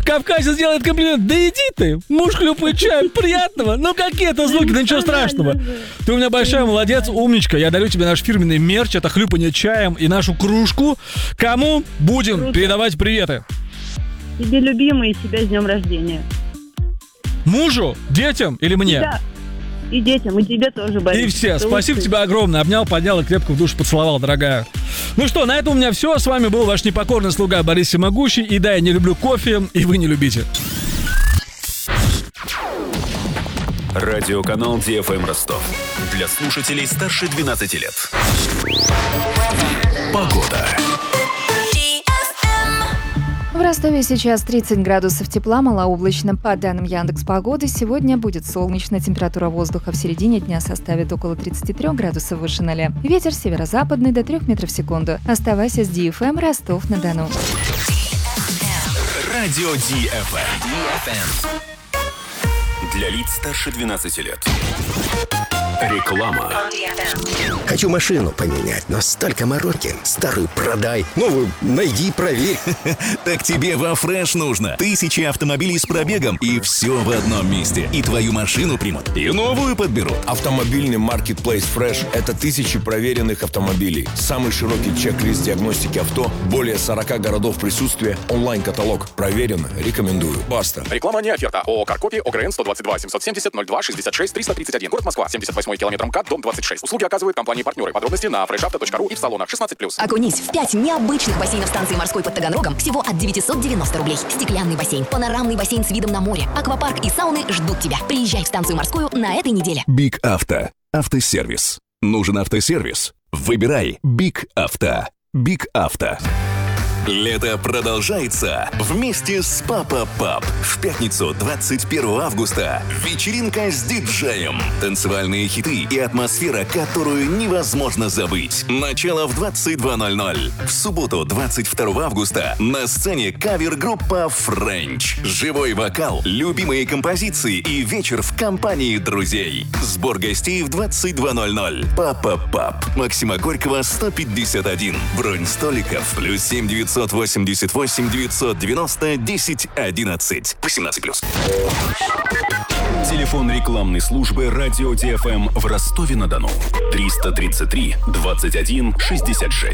Кавказец делает комплимент. Да иди ты, муж хлюпает чаем, приятного. Ну какие это звуки, да ничего страшного. Ты у меня большая молодец, умничка. Я дарю тебе наш фирменный мерч, это хлюпанье чаем и нашу кружку. Кому будем передавать приветы? Тебе, любимый, и себя с днем рождения. Мужу, детям или мне? Да. И детям, и тебе тоже, Борис. И все. Спасибо тебе огромное. Обнял, поднял и крепко в душу поцеловал, дорогая. Ну что, на этом у меня все. С вами был ваш непокорный слуга Борис Всемогущий. И да, я не люблю кофе, и вы не любите. Радиоканал DFM Ростов. Для слушателей старше 12 лет. Погода. В Ростове сейчас 30 градусов тепла, малооблачно. По данным Яндекс.Погоды, сегодня будет солнечно. Температура воздуха в середине дня составит около 33 градусов выше 0. Ветер северо-западный до 3 метров в секунду. Оставайся с DFM Ростов-на-Дону. Радио DFM. Для лиц старше 12 лет. Реклама. Хочу машину поменять, но столько мороки. Старую продай, новую найди, проверь. Так тебе во Фреш нужно. Тысячи автомобилей с пробегом, и все в одном месте. И твою машину примут, и новую подберут. Автомобильный маркетплейс Fresh – это тысячи проверенных автомобилей. Самый широкий чек-лист диагностики авто, более 40 городов присутствия, онлайн-каталог. Проверено, рекомендую. Баста. Реклама не оферта. ООО «Каркопи», ОГРН 122 770 02 66 331. Город Москва, 78 километр МКАД, дом 26. Услуги оказывают компании-партнеры. Подробности на freshauto.ru и в салонах 16+. Окунись в 5 необычных бассейнов станции морской под Таганрогом всего от 990 рублей. Стеклянный бассейн, панорамный бассейн с видом на море, аквапарк и сауны ждут тебя. Приезжай в станцию морскую на этой неделе. Биг Авто. Автосервис. Нужен автосервис? Выбирай Биг Авто. Биг Авто. Лето продолжается вместе с Папа Пап. В пятницу, 21 августа, вечеринка с диджеем. Танцевальные хиты и атмосфера, которую невозможно забыть. Начало в 22:00. В субботу, 22 августа, на сцене кавер-группа French. Живой вокал, любимые композиции и вечер в компании друзей. Сбор гостей в 22:00. Папа Пап. Максима Горького, 151. Бронь столиков +7 988 990 10 11. 18+. Телефон рекламной службы Радио DFM в Ростове-на-Дону. 333 21 66.